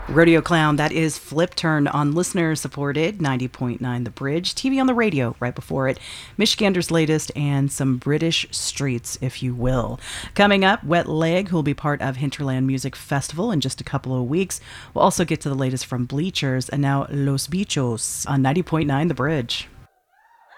Rodeo Clown, that is Flip Turn on listener supported 90.9 The Bridge, TV on the radio right before it, Michigander's latest, and some British streets, if you will. Coming up, Wet Leg, who will be part of Hinterland Music Festival in just a couple of weeks. We'll also get to the latest from Bleachers, and now Los Bichos on 90.9 The Bridge.